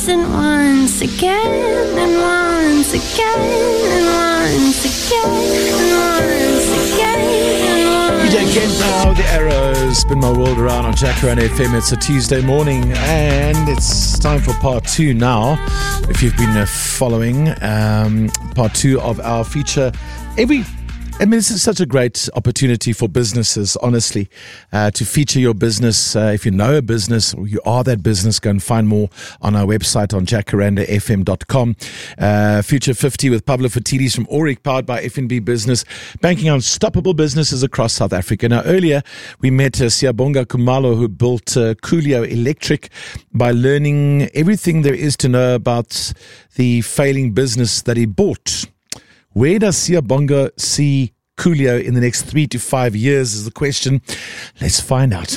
And once again, and once again, and once again, and once again. DJ Kent now, The Arrows, Spin My World Around on Jacaranda FM. It's a Tuesday morning and it's time for part two now. If you've been following part two of our feature, this is such a great opportunity for businesses, honestly, to feature your business. If you know a business or you are that business, go and find more on our website on jacarandafm.com. Future 50 with Pablo Fatidis from Auric, powered by FNB Business, banking on unstoppable businesses across South Africa. Now, earlier we met Siyabonga Kumalo, who built Coolio Electric by learning everything there is to know about the failing business that he bought. Where does Siyabonga see Coolio in the next 3 to 5 years is the question. Let's find out.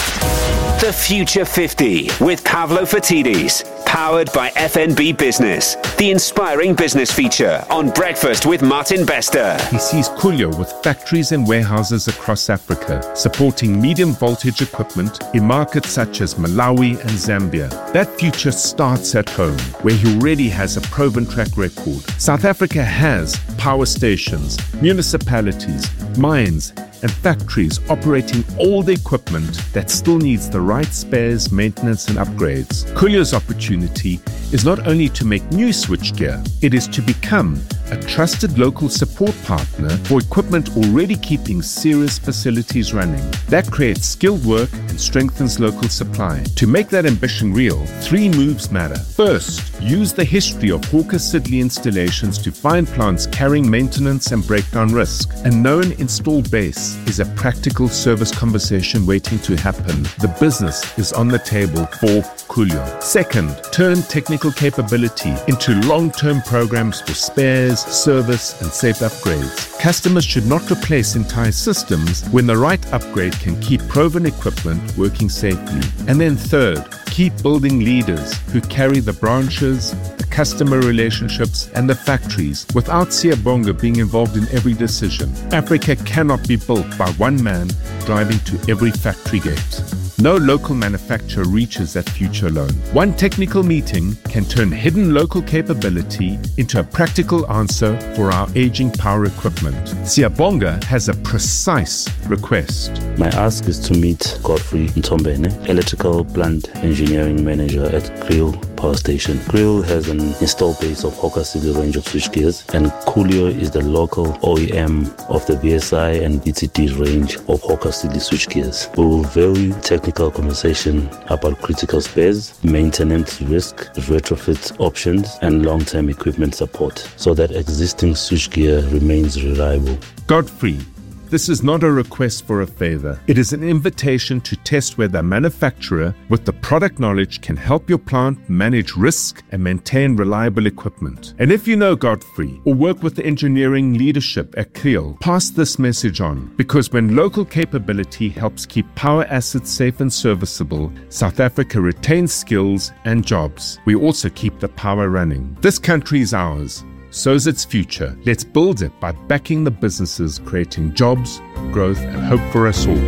The Future 50 with Pavlo Fatidis, powered by FNB Business, the inspiring business feature on Breakfast with Martin Bester. He sees Coolio with factories and warehouses across Africa, supporting medium voltage equipment in markets such as Malawi and Zambia. That future starts at home, where he already has a proven track record. South Africa has power stations, municipalities, mines, and factories operating all the equipment that still needs the right spares, maintenance and upgrades. Coolio's opportunity is not only to make new switchgear, it is to become a trusted local support partner for equipment already keeping serious facilities running. That creates skilled work and strengthens local supply. To make that ambition real, 3 moves matter. First, use the history of Hawker Siddeley installations to find plants carrying maintenance and breakdown risk. A known installed base is a practical service conversation waiting to happen. The business is on the table for Coolio. Second, turn technical capability into long-term programs for spares, service and safe upgrades. Customers should not replace entire systems when the right upgrade can keep proven equipment working safely. And then third, keep building leaders who carry the branches, the customer relationships and the factories without Siyabonga being involved in every decision. Africa cannot be built by one man driving to every factory gate. No local manufacturer reaches that future alone. One technical meeting can turn hidden local capability into a practical answer for our aging power equipment. Siyabonga has a precise request. My ask is to meet Godfrey Ntombene, Electrical Plant Engineering Manager at Kriel Power Station. Kriel has an installed base of Hawker Siddeley range of switchgears, and Coolio is the local OEM of the VSI and BTD range of Hawker Siddeley switchgears. We will value technical conversation about critical spares, maintenance risk, retrofit options, and long-term equipment support so that existing switchgear remains reliable. Godfrey, this is not a request for a favor. It is an invitation to test whether a manufacturer with the product knowledge can help your plant manage risk and maintain reliable equipment. And if you know Godfrey or work with the engineering leadership at Kriel, pass this message on, because when local capability helps keep power assets safe and serviceable, South Africa retains skills and jobs. We also keep the power running. This country is ours. So's its future. Let's build it by backing the businesses, creating jobs, growth, and hope for us all.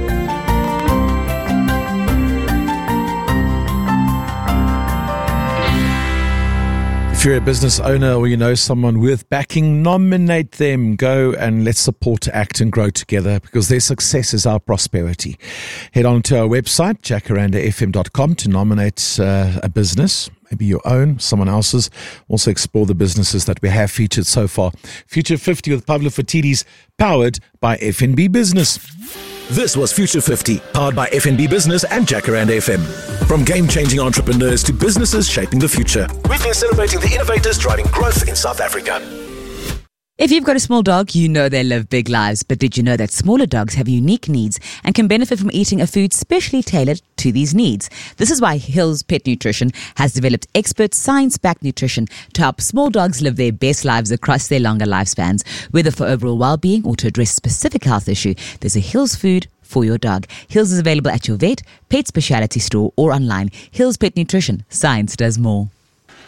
If you're a business owner or you know someone worth backing, nominate them. Go and let's support, act and grow together, because their success is our prosperity. Head on to our website, jacarandafm.com, to nominate a business. Maybe your own, someone else's. Also explore the businesses that we have featured so far. Future 50 with Pablo Fatidis, powered by FNB Business. This was Future 50, powered by FNB Business and Jacaranda FM. From game-changing entrepreneurs to businesses shaping the future, we've been celebrating the innovators driving growth in South Africa. If you've got a small dog, you know they live big lives. But did you know that smaller dogs have unique needs and can benefit from eating a food specially tailored to these needs? This is why Hills Pet Nutrition has developed expert science-backed nutrition to help small dogs live their best lives across their longer lifespans. Whether for overall well-being or to address specific health issue, there's a Hills food for your dog. Hills is available at your vet, pet specialty store or online. Hills Pet Nutrition. Science does more.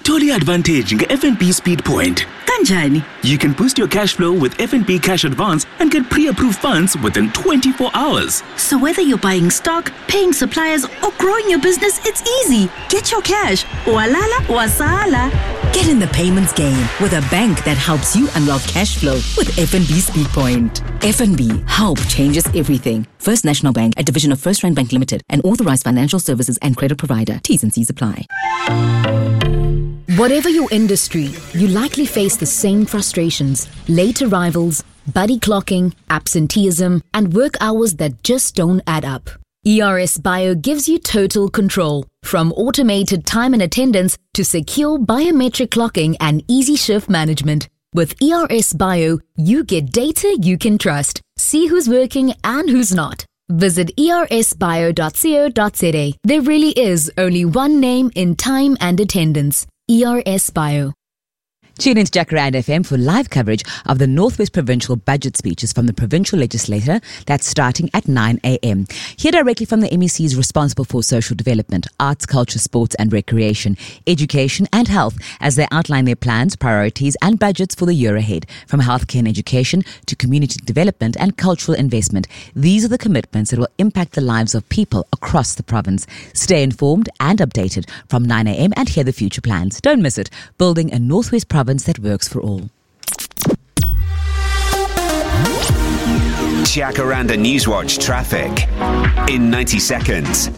Ngithole advantage nge-FNB Speed Point. Kanjani? You can boost your cash flow with FNB Cash Advance and get pre-approved funds within 24 hours. So whether you're buying stock, paying suppliers, or growing your business, it's easy. Get your cash. Walala, wasala. Get in the payments game with a bank that helps you unlock cash flow with FNB Speed Point. FNB, help changes everything. First National Bank, a division of First Rand Bank Limited, an authorized financial services and credit provider. T's and C's apply. Whatever your industry, you likely face the same frustrations: late arrivals, buddy clocking, absenteeism, and work hours that just don't add up. ERS Bio gives you total control, from automated time and attendance to secure biometric clocking and easy shift management. With ERS Bio, you get data you can trust. See who's working and who's not. Visit ersbio.co.za. There really is only one name in time and attendance: ERS Bio. Tune in to Jacaranda FM for live coverage of the Northwest Provincial budget speeches from the provincial legislature. That's starting at 9 a.m. Hear directly from the MECs responsible for social development, arts, culture, sports and recreation, education and health as they outline their plans, priorities and budgets for the year ahead. From healthcare and education to community development and cultural investment, these are the commitments that will impact the lives of people across the province. Stay informed and updated from 9 a.m. and hear the future plans. Don't miss it. Building a Northwest province that works for all. Jacaranda Newswatch traffic in 90 seconds.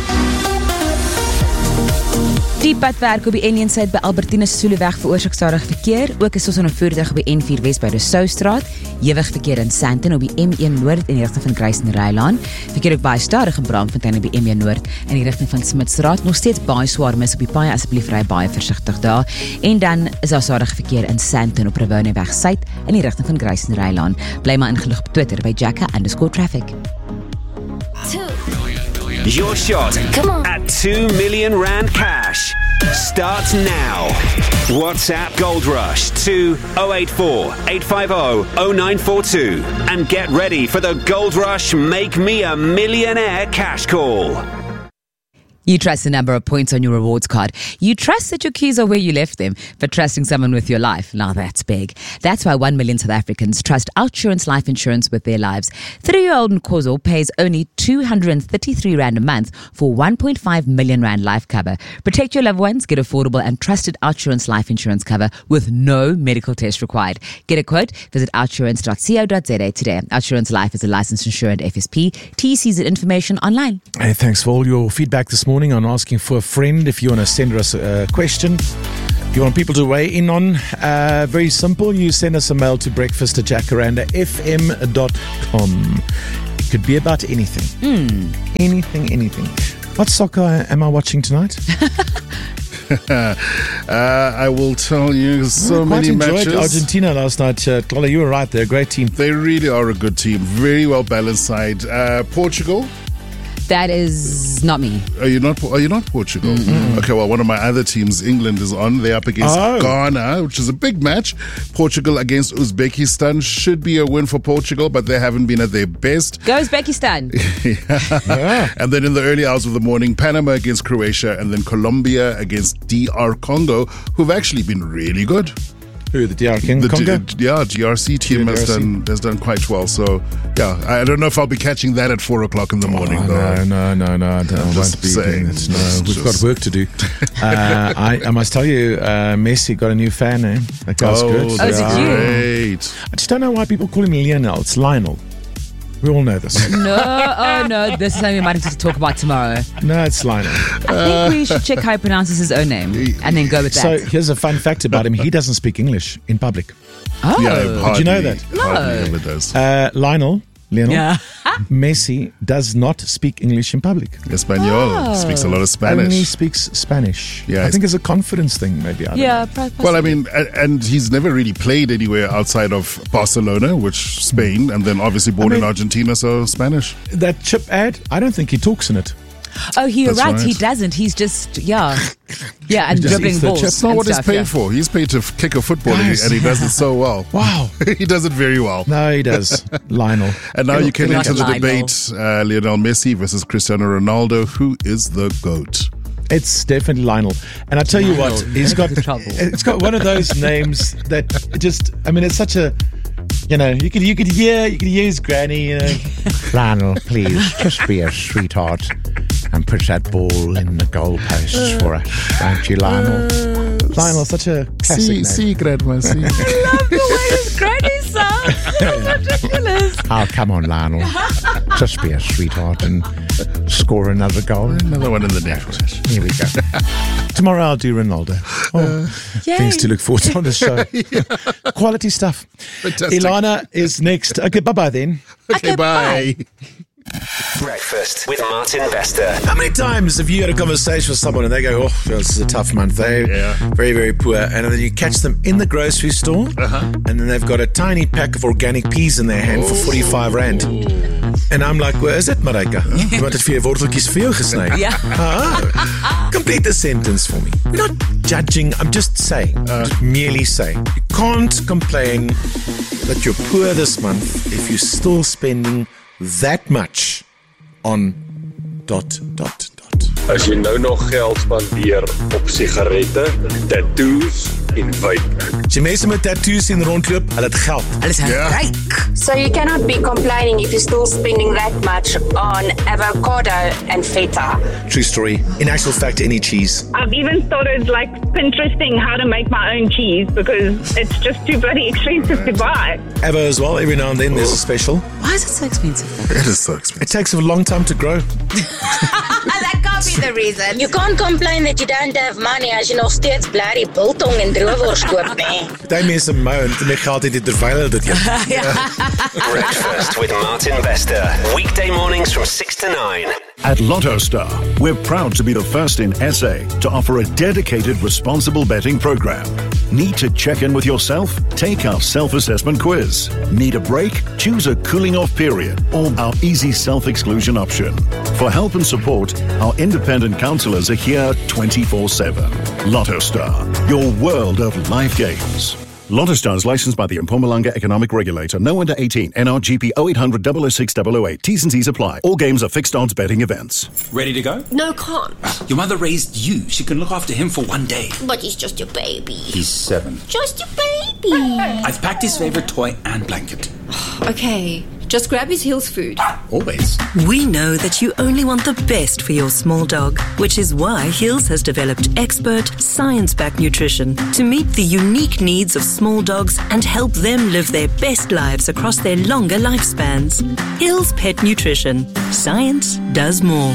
Die padwerk op die N1 suid by Albertinus Soeleweg veroorsaak stadig verkeer. Ook is ons aan 'n voertuig op die N4 Wes by die Soustraat. Ewig verkeer in Sandton op die M1 Noord in die rigting van Greyson-Rylaan. Verkeer ook baie stadig in Braamfontein op die M1 Noord in die rigting van Smutsstraat. Nog steeds baie swaar mis op die paai, asseblief ry baie versigtig daar. En dan is daar stadig verkeer in Sandton op Rivoneweg Suid in die rigting van Greyson-Rylaan. Bly maar ingelig op Twitter by Jacka_traffic. Your shot at $2 million cash starts now. WhatsApp Gold Rush to 084 850 0942 and get ready for the Gold Rush Make Me a Millionaire cash call. You trust the number of points on your rewards card. You trust that your keys are where you left them, but trusting someone with your life, now that's big. That's why 1 million South Africans trust Outsurance Life Insurance with their lives. 3-year-old Nkozo pays only 233 Rand a month for 1.5 million Rand life cover. Protect your loved ones, get affordable and trusted Outsurance Life Insurance cover with no medical test required. Get a quote, visit outsurance.co.za today. Outsurance Life is a licensed insured FSP. TC's information online. Hey, thanks for all your feedback this morning on asking for a friend. If you want to send us a question you want people to weigh in on, very simple. You send us a mail to breakfast@jacarandafm.com. It could be about anything. Anything. What soccer am I watching tonight? I will tell you many matches. Enjoyed Argentina last night. Tlola, you were right. They're a great team. They really are a good team. Very well balanced side. Portugal. That is not me. Are you not Portugal? Mm-hmm. Okay, well, one of my other teams, England, is on. They're up against Ghana, which is a big match. Portugal against Uzbekistan should be a win for Portugal, but they haven't been at their best. Go Uzbekistan. Yeah. And then in the early hours of the morning, Panama against Croatia, and then Colombia against DR Congo, who've actually been really good. Who, the DR Congo? GRC team has done quite well. So, yeah, I don't know if I'll be catching that at 4 o'clock in the morning. No, I won't be. We've got work to do. I must tell you, Messi got a new fan name. That guy's good. Oh, did you? Great. I just don't know why people call him Lionel. It's Lionel. We all know this. No. This is something we might have to talk about tomorrow. No, it's Lionel. I think we should check how he pronounces his own name and then go with that. So here's a fun fact about him. He doesn't speak English in public. Oh. Yeah, did you know that? No. Hardly ever does. Lionel, Yeah. Messi does not speak English in public. Espanol. Speaks a lot of Spanish. Only speaks Spanish. Yeah, I think it's a confidence thing, maybe. I don't know. Well, I mean, and he's never really played anywhere outside of Barcelona, which Spain, and then obviously born in Argentina, so Spanish. That chip ad, I don't think he talks in it. Oh, you're That's right. He doesn't. He's just, and just dribbling eats the balls. chips. It's not what he's paid for. He's paid to kick a football, and he does it so well. Wow. He does it very well. No, he does. Lionel. And now you can like enter the Lionel. debate, Lionel Messi versus Cristiano Ronaldo. Who is the GOAT? It's definitely Lionel. And I tell you what, it's got one of those names that just, I mean, it's such a, you know, you could hear his granny, you know. Lionel, please, just be a sweetheart and put that ball in the goalposts for us, won't you, Lionel? Lionel, such a classic name. See, Grandma, see. I love the way his granny sounds. It's ridiculous. Oh, come on, Lionel. Just be a sweetheart and score another goal. Another one in the net. Here we go. Tomorrow I'll do Ronaldo. Things to look forward to on the show. Quality stuff. Fantastic. Ilana is next. Okay, bye-bye then. Okay, bye. Breakfast with Martin Bester. How many times have you had a conversation with someone and they go, oh, this is a tough month, they're very, very poor, and then you catch them in the grocery store and then they've got a tiny pack of organic peas in their hand for 45 Rand. And I'm like, where is it, Marika? You wanted 4 worteltjies vir jou gesny. Complete the sentence for me. We're not judging, I'm just saying, just merely saying. You can't complain that you're poor this month if you're still spending that much on ... As jy nou nog geld spandeer op sigarette, tattoos en vape. As jy mense met tattoos sien rondloop, hulle het geld. Hulle is ryk. So you cannot be complaining if you're still spending that much on avocado and feta. True story. In actual fact, any cheese. I've even started like Pinteresting how to make my own cheese because it's just too bloody expensive to buy. Avo as well, every now and then there's a special. Why is it so expensive? It is so expensive. It takes a long time to grow. That can't be the reason. You can't complain that you don't have money as you nog steeds blerrie biltong en droewors koop, nee. Party mense moan te met geld het terwyl hulle dit eet. Breakfast with Martin Bester. Weekday mornings from 6 to 9. At Lotto Star, we're proud to be the first in SA to offer a dedicated responsible betting program. Need to check in with yourself? Take our self-assessment quiz. Need a break? Choose a cooling off period or our easy self-exclusion option. For help and support, our independent counselors are here 24/7. Lotto Star, your world of life games. Lotto Star is licensed by the Mpumalanga Economic Regulator. No under 18. NRGP 0800 006 008. T's and C's apply. All games are fixed odds betting events. Ready to go? No, can't. Your mother raised you. She can look after him for one day. But he's just your baby. He's 7. Just your baby. I've packed his favorite toy and blanket. Okay, just grab his Hills food. Always. We know that you only want the best for your small dog, which is why Hills has developed expert, science-backed nutrition to meet the unique needs of small dogs and help them live their best lives across their longer lifespans. Hills Pet Nutrition. Science does more.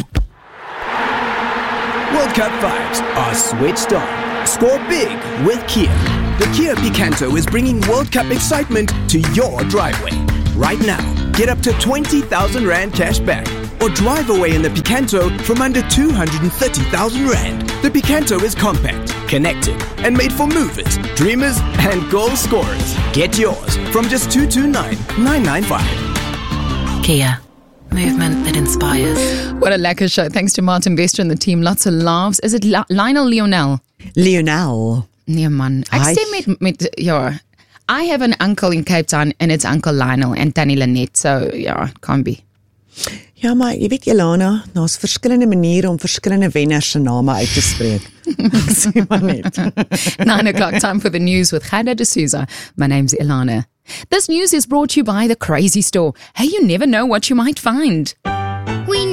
World Cup vibes are switched on. Score big with Kia. The Kia Picanto is bringing World Cup excitement to your driveway. Right now, get up to 20,000 Rand cash back or drive away in the Picanto from under 230,000 Rand. The Picanto is compact, connected, and made for movers, dreamers, and goal scorers. Get yours from just 229,995. Kia. Movement that inspires. What a lekker show. Thanks to Martin Bester and the team. Lots of laughs. Is it Lionel Lionel? Lionel. Nee man. Ek sê met ja. I have an uncle in Cape Town and it's Uncle Lionel and Tannie Lynette. So yeah, can't be. Ja, maar jy weet Ilana, daar's verskillende maniere om verskillende wenners se name uit te spreek. Ek sê maar net. 9 o'clock, time for the news with Khada D'Souza. My name's Ilana. This news is brought to you by The Crazy Store. Hey, you never know what you might find.